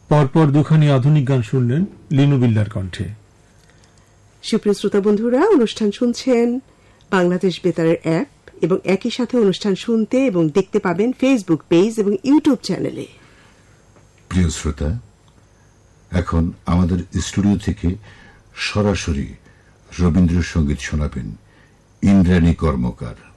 পরপর দুখানি আধুনিক গান শুনলেন লিনু বিল্লার কণ্ঠে। সুপ্রিয় শ্রোতা বন্ধুরা, অনুষ্ঠান শুনছেন বাংলাদেশ বেতারের অ্যাপ এবং একই সাথে অনুষ্ঠান শুনতে এবং দেখতে পাবেন ফেসবুক পেজ এবং ইউটিউব চ্যানেলে। প্রিয় শ্রোতা, এখন আমাদের স্টুডিও থেকে সরাসরি রবীন্দ্রসঙ্গীত শোনাবেন ইন্দ্রাণী কর্মকার।